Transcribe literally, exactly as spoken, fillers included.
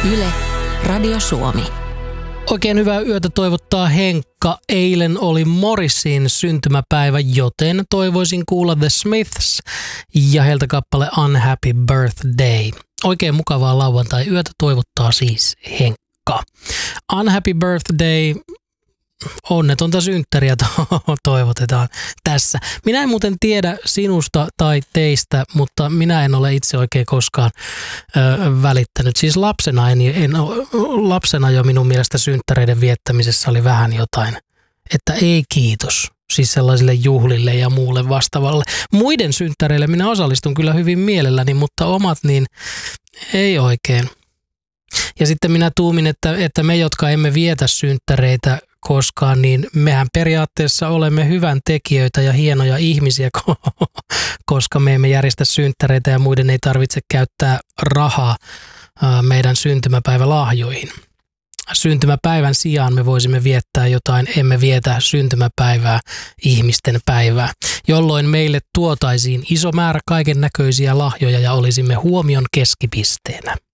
Yle, Radio Suomi. Oikein hyvää yötä toivottaa Henkka. Eilen oli Morrisin syntymäpäivä, joten toivoisin kuulla The Smiths ja heiltä kappale Unhappy Birthday. Oikein mukavaa lauantai-yötä toivottaa siis Henkka. Unhappy Birthday, onnetonta synttäriä toivotetaan tässä. Minä en muuten tiedä sinusta tai teistä, mutta minä en ole itse oikein koskaan ö, välittänyt. Siis lapsena, en, en, lapsena jo minun mielestä synttäreiden viettämisessä oli vähän jotain, että ei kiitos. Siis sellaisille juhlille ja muulle vastaavalle. Muiden synttäreille minä osallistun kyllä hyvin mielelläni, mutta omat niin ei oikein. Ja sitten minä tuumin, että, että me, jotka emme vietä synttäreitä koskaan, niin mehän periaatteessa olemme hyvän tekijöitä ja hienoja ihmisiä, koska me emme järjestä synttäreitä ja muiden ei tarvitse käyttää rahaa meidän syntymäpäivälahjoihin. Syntymäpäivän sijaan me voisimme viettää jotain, emme vietä syntymäpäivää, ihmisten päivää, jolloin meille tuotaisiin iso määrä kaiken näköisiä lahjoja ja olisimme huomion keskipisteenä.